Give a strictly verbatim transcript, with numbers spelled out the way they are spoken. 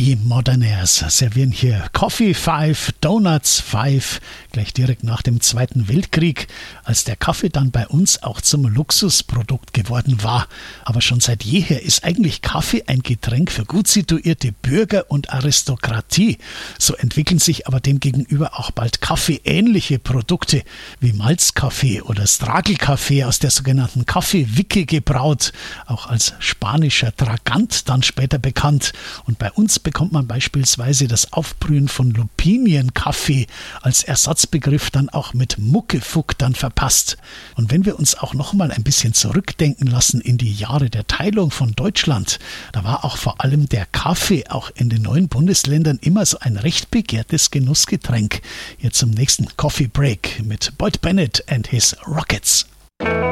Die Modernaires servieren hier Coffee Five, Donuts Five, gleich direkt nach dem Zweiten Weltkrieg, als der Kaffee dann bei uns auch zum Luxusprodukt geworden war. Aber schon seit jeher ist eigentlich Kaffee ein Getränk für gut situierte Bürger und Aristokratie. So entwickeln sich aber demgegenüber auch bald kaffeeähnliche Produkte wie Malzkaffee oder Stragelkaffee aus der sogenannten Kaffeewicke gebraut, auch als spanischer Tragant dann später bekannt. Und bei uns bekommt man beispielsweise das Aufbrühen von Lupinienkaffee als Ersatzbegriff dann auch mit Muckefuck dann verpasst. Und wenn wir uns auch noch mal ein bisschen zurückdenken lassen in die Jahre der Teilung von Deutschland, da war auch vor allem der Kaffee auch in den neuen Bundesländern immer so ein recht begehrtes Genussgetränk. Jetzt zum nächsten Coffee Break mit Boyd Bennett and his Rockets.